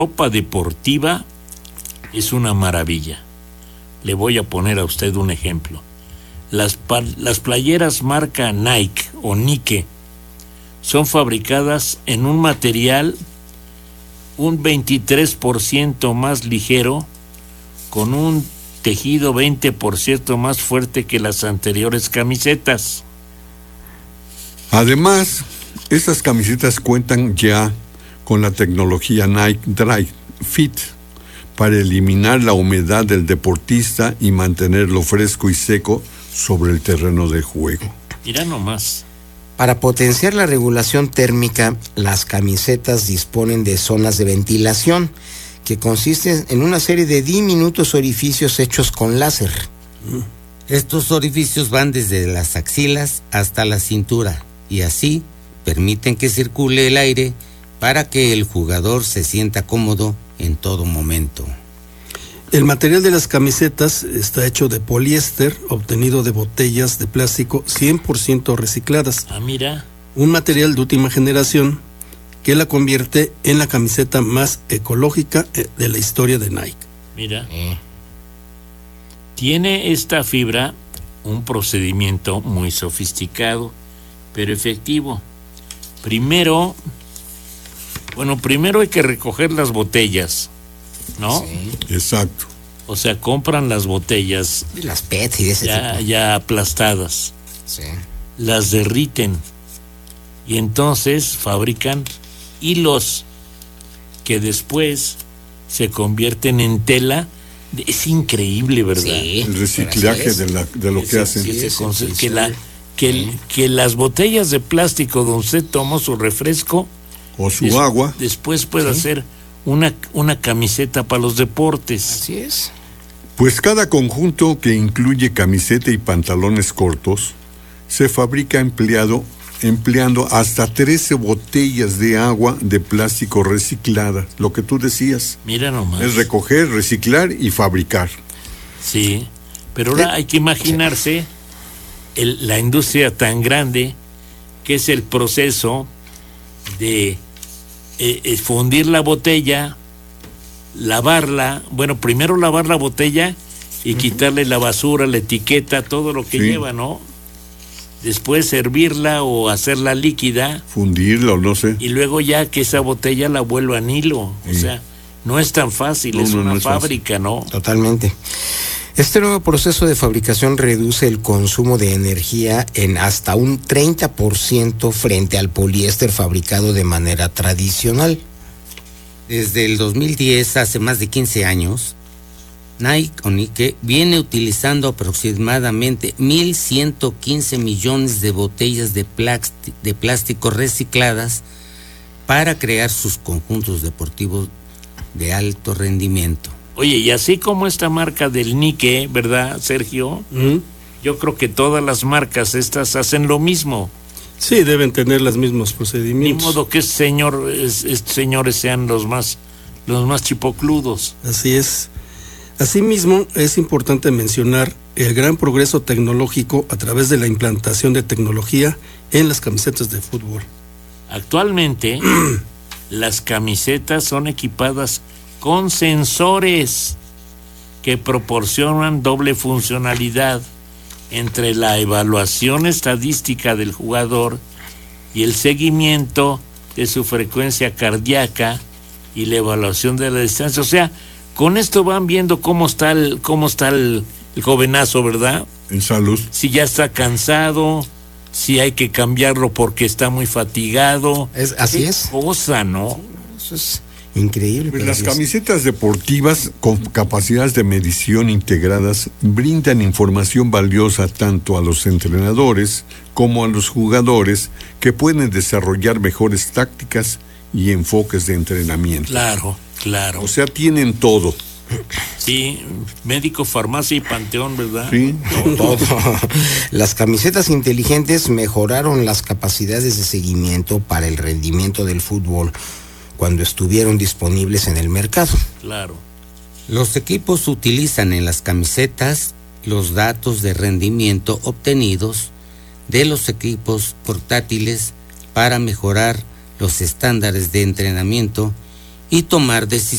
ropa deportiva es una maravilla. Le voy a poner a usted un ejemplo. Las playeras marca Nike o Nike son fabricadas en un material un 23% más ligero, con un tejido 20% más fuerte que las anteriores camisetas. Además, estas camisetas cuentan ya con la tecnología Nike Dry Fit para eliminar la humedad del deportista y mantenerlo fresco y seco sobre el terreno de juego. Mira nomás. Para potenciar la regulación térmica, las camisetas disponen de zonas de ventilación que consisten en una serie de diminutos orificios hechos con láser. Estos orificios van desde las axilas hasta la cintura y así permiten que circule el aire para que el jugador se sienta cómodo en todo momento. El material de las camisetas está hecho de poliéster, obtenido de botellas de plástico 100% recicladas. Ah, mira. Un material de última generación que la convierte en la camiseta más ecológica de la historia de Nike. Mira. Tiene esta fibra un procedimiento muy sofisticado, pero efectivo. Primero hay que recoger las botellas, ¿no? Sí. Exacto. O sea, compran las botellas. Y las PET y de ese tipo. Ya aplastadas. Sí. Las derriten. Y entonces fabrican hilos que después se convierten en tela. Es increíble, ¿verdad? Sí. El reciclaje de lo que hacen. Que las botellas de plástico donde usted tomó su refresco o su agua después puede hacer una camiseta para los deportes. Así es. Pues cada conjunto que incluye camiseta y pantalones cortos se fabrica empleando hasta 13 botellas de agua de plástico reciclada. Lo que tú decías. Mira nomás. Es recoger, reciclar y fabricar. Sí, pero ahora hay que imaginarse la industria tan grande que es el proceso de fundir la botella, lavarla, primero lavar la botella y quitarle la basura, la etiqueta, todo lo que lleva, ¿no? Después servirla o hacerla líquida, fundirla o no sé, y luego ya que esa botella la vuelvan hilo. O sea, no es tan fácil, es una fábrica, ¿no? Totalmente. Este nuevo proceso de fabricación reduce el consumo de energía en hasta un 30% frente al poliéster fabricado de manera tradicional. Desde el 2010, hace más de 15 años, Nike viene utilizando aproximadamente 1.115 millones de botellas de plástico recicladas para crear sus conjuntos deportivos de alto rendimiento. Oye, y así como esta marca del Nike, ¿verdad, Sergio? Yo creo que todas las marcas estas hacen lo mismo. Sí, deben tener los mismos procedimientos. Ni modo que estos señores sean los más chipocludos. Así es. Asimismo, es importante mencionar el gran progreso tecnológico a través de la implantación de tecnología en las camisetas de fútbol. Actualmente, las camisetas son equipadas con sensores que proporcionan doble funcionalidad entre la evaluación estadística del jugador y el seguimiento de su frecuencia cardíaca y la evaluación de la distancia. O sea, con esto van viendo cómo está el jovenazo, ¿verdad? En salud. Si ya está cansado, si hay que cambiarlo porque está muy fatigado. Así es. Cosa, ¿no? Eso es increíble. Pues las camisetas deportivas con capacidades de medición integradas brindan información valiosa tanto a los entrenadores como a los jugadores, que pueden desarrollar mejores tácticas y enfoques de entrenamiento. Claro. O sea, tienen todo. Sí, médico, farmacia y panteón, ¿verdad? Sí, todo. Las camisetas inteligentes mejoraron las capacidades de seguimiento para el rendimiento del fútbol cuando estuvieron disponibles en el mercado. Claro. Los equipos utilizan en las camisetas los datos de rendimiento obtenidos de los equipos portátiles para mejorar los estándares de entrenamiento y tomar decisiones